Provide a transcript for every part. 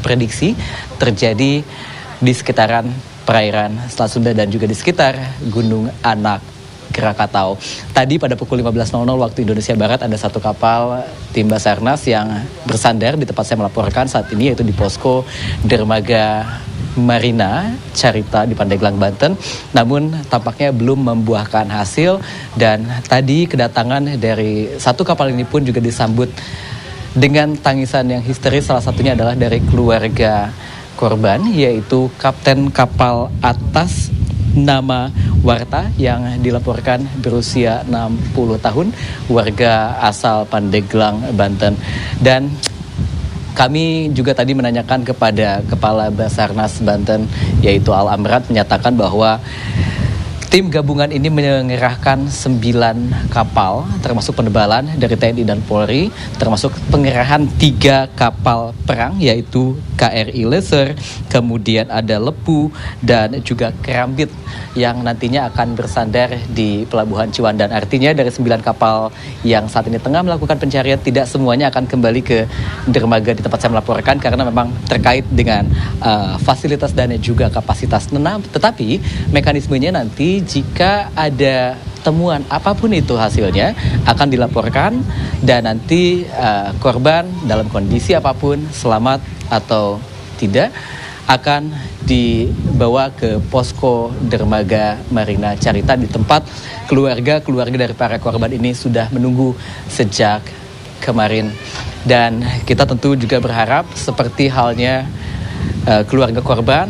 diprediksi terjadi di sekitaran perairan Selat Sunda dan juga di sekitar Gunung Anak Krakatau. Tadi pada pukul 15.00 waktu Indonesia Barat ada satu kapal tim Basarnas yang bersandar di tempat saya melaporkan saat ini, yaitu di posko dermaga Marina Carita di Pandeglang, Banten. Namun tampaknya belum membuahkan hasil, dan tadi kedatangan dari satu kapal ini pun juga disambut dengan tangisan yang histeris. Salah satunya adalah dari keluarga korban, yaitu Kapten Kapal Atas nama Warta yang dilaporkan berusia 60 tahun, warga asal Pandeglang, Banten. Dan kami juga tadi menanyakan kepada Kepala Basarnas Banten, yaitu Al Amrat, menyatakan bahwa tim gabungan ini mengerahkan 9 kapal, termasuk penebalan dari TNI dan Polri, termasuk pengerahan 3 kapal perang, yaitu KRI Leser, kemudian ada Lepu, dan juga Kerambit yang nantinya akan bersandar di Pelabuhan Ciwandan. Artinya dari 9 kapal yang saat ini tengah melakukan pencarian, tidak semuanya akan kembali ke dermaga di tempat saya melaporkan, karena memang terkait dengan fasilitas dan juga kapasitas. Tetapi mekanismenya nanti jika ada temuan apapun itu hasilnya akan dilaporkan, dan nanti korban dalam kondisi apapun, selamat atau tidak, akan dibawa ke posko dermaga Marina Carita di tempat keluarga dari para korban ini sudah menunggu sejak kemarin. Dan kita tentu juga berharap seperti halnya keluarga korban,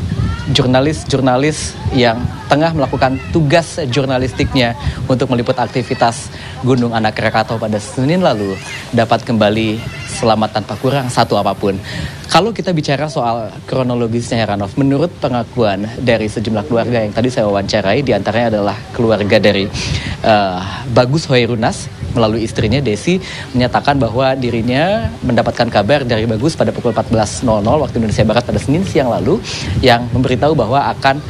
jurnalis yang tengah melakukan tugas jurnalistiknya untuk meliput aktivitas Gunung Anak Krakatau pada Senin lalu dapat kembali selamat tanpa kurang satu apapun. Kalau kita bicara soal kronologisnya, Heranov, menurut pengakuan dari sejumlah keluarga yang tadi saya wawancarai, diantaranya adalah keluarga dari Bagus Hoirunas melalui istrinya Desi, menyatakan bahwa dirinya mendapatkan kabar dari Bagus pada pukul 14.00 waktu Indonesia Barat pada Senin siang lalu, yang memberitahu bahwa akan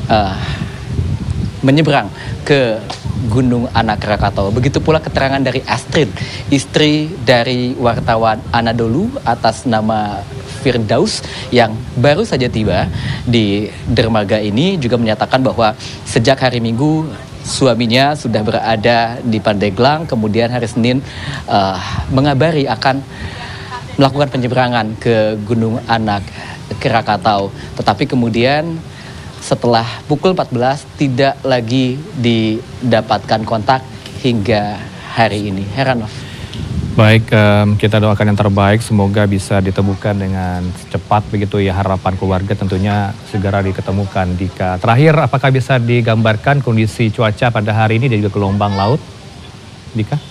menyeberang ke Gunung Anak Krakatau. Begitu pula keterangan dari Astrid, istri dari wartawan Anadolu atas nama Firdaus, yang baru saja tiba di dermaga ini, juga menyatakan bahwa sejak hari Minggu suaminya sudah berada di Pandeglang, kemudian hari Senin mengabari akan melakukan penyeberangan ke Gunung Anak Krakatau. Tetapi kemudian setelah pukul 14 tidak lagi didapatkan kontak hingga hari ini. Heranov. Baik, kita doakan yang terbaik, semoga bisa ditemukan dengan cepat begitu ya, harapan keluarga tentunya segera diketemukan. Dika, terakhir apakah bisa digambarkan kondisi cuaca pada hari ini dan juga gelombang laut, Dika?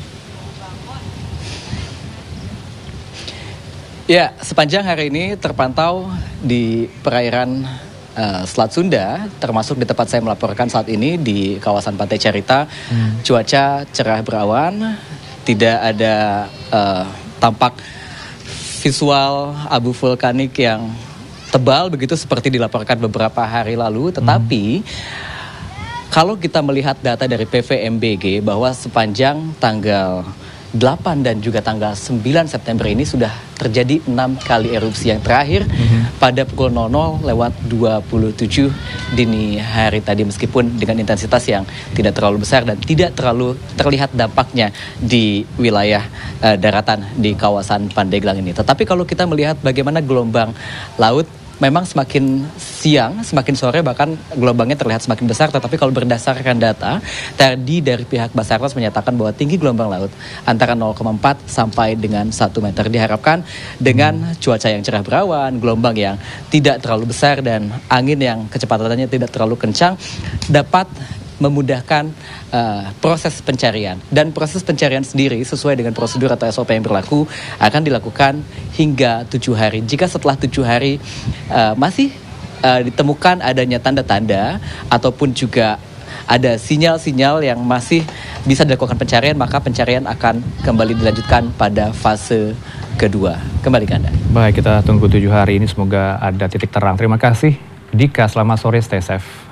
Ya, sepanjang hari ini terpantau di perairan Selat Sunda, termasuk di tempat saya melaporkan saat ini di kawasan Pantai Carita, cuaca cerah berawan, tidak ada tampak visual abu vulkanik yang tebal begitu seperti dilaporkan beberapa hari lalu. Tetapi kalau kita melihat data dari PVMBG bahwa sepanjang tanggal 8 dan juga tanggal 9 September ini sudah terjadi 6 kali erupsi, yang terakhir pada pukul 00:27 dini hari tadi, meskipun dengan intensitas yang tidak terlalu besar dan tidak terlalu terlihat dampaknya di wilayah daratan di kawasan Pandeglang ini. Tetapi kalau kita melihat bagaimana gelombang laut, memang semakin siang, semakin sore bahkan gelombangnya terlihat semakin besar. Tetapi kalau berdasarkan data tadi dari pihak Basarnas menyatakan bahwa tinggi gelombang laut antara 0,4 sampai dengan 1 meter. Diharapkan dengan cuaca yang cerah berawan, gelombang yang tidak terlalu besar, dan angin yang kecepatannya tidak terlalu kencang dapat memudahkan proses pencarian. Dan proses pencarian sendiri sesuai dengan prosedur atau SOP yang berlaku akan dilakukan hingga 7 hari. Jika setelah 7 hari masih ditemukan adanya tanda-tanda ataupun juga ada sinyal-sinyal yang masih bisa dilakukan pencarian, maka pencarian akan kembali dilanjutkan pada fase kedua. Kembali ke Anda. Baik, kita tunggu 7 hari ini, semoga ada titik terang. Terima kasih Dika, selamat sore, stay safe.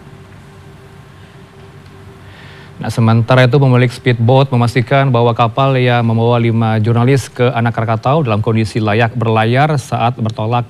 Nah, sementara itu pemilik speedboat memastikan bahwa kapal yang membawa 5 jurnalis ke Anak Krakatau dalam kondisi layak berlayar saat bertolak